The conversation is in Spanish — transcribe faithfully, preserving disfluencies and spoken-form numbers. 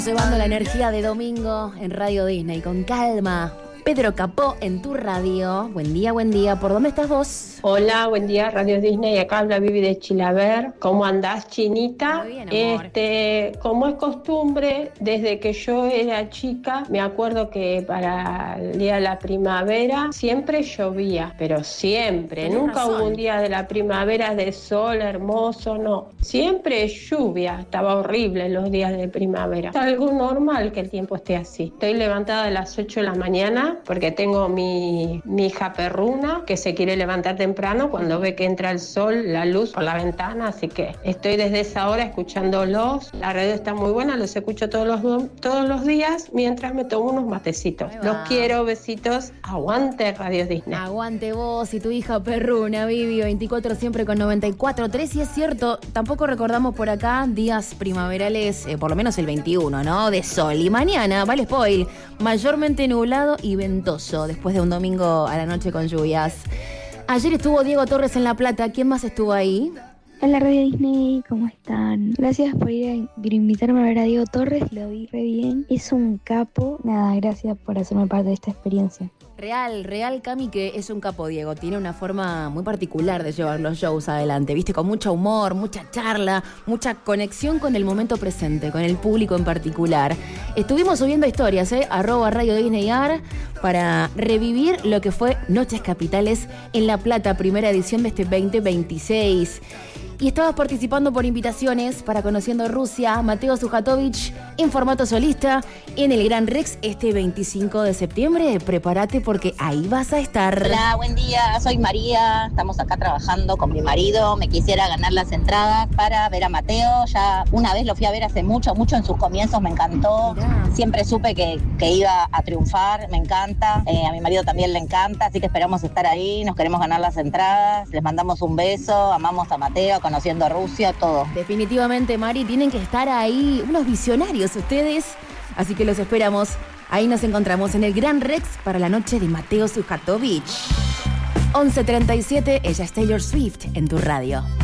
Llevando la energía de domingo en Radio Disney con calma. Pedro Capó en tu radio. Buen día, buen día. ¿Por dónde estás vos? Hola, buen día, Radio Disney. Acá habla Vivi de Chilaver. ¿Cómo andás, Chinita? Muy bien, amor. Este, como es costumbre, desde que yo era chica, me acuerdo que para el día de la primavera siempre llovía, pero siempre. Tenés Nunca razón. hubo un día de la primavera de sol hermoso, no. Siempre lluvia. Estaba horrible los días de primavera. Es algo normal que el tiempo esté así. Estoy levantada a las ocho de la mañana porque tengo mi, mi hija perruna que se quiere levantar temprano cuando ve que entra el sol, la luz por la ventana, así que estoy desde esa hora escuchándolos. La radio está muy buena, los escucho todos los, do- todos los días mientras me tomo unos matecitos. Ahí va. Los quiero, besitos. Aguante Radio Disney. Aguante vos y tu hija perruna, Vivi, veinticuatro siempre con noventa y cuatro punto tres. Y es cierto, tampoco recordamos por acá días primaverales, eh, por lo menos el veintiuno, ¿no? De sol. Y mañana, vale spoil, mayormente nublado y ventoso, después de un domingo a la noche con lluvias. Ayer estuvo Diego Torres en La Plata. ¿Quién más estuvo ahí? Hola Radio Disney, ¿cómo están? Gracias por, ir a, por invitarme a ver a Diego Torres, lo vi re bien. Es un capo. Nada, gracias por hacerme parte de esta experiencia. Real, real, Cami, que es un capo, Diego. Tiene una forma muy particular de llevar los shows adelante, ¿viste? Con mucho humor, mucha charla, mucha conexión con el momento presente, con el público en particular. Estuvimos subiendo historias, ¿eh? Arroba Radio Disney Ar, para revivir lo que fue Noches Capitales en La Plata, primera edición de este veinte veintiséis. Y estabas participando por invitaciones para Conociendo Rusia, Mateo Sujatovich en formato solista en el Gran Rex este veinticinco de septiembre. Prepárate porque ahí vas a estar. Hola, buen día, soy María, estamos acá trabajando con mi marido, me quisiera ganar las entradas para ver a Mateo, ya una vez lo fui a ver hace mucho, mucho en sus comienzos, me encantó, Mirá. siempre supe que, que iba a triunfar, me encanta, eh, a mi marido también le encanta, así que esperamos estar ahí, nos queremos ganar las entradas, les mandamos un beso, amamos a Mateo, Conociendo Rusia, todo. Definitivamente, Mari, tienen que estar ahí unos visionarios ustedes, así que los esperamos. Ahí nos encontramos en el Gran Rex para la noche de Mateo Sujatovich. once treinta y siete, ella es Taylor Swift en tu radio.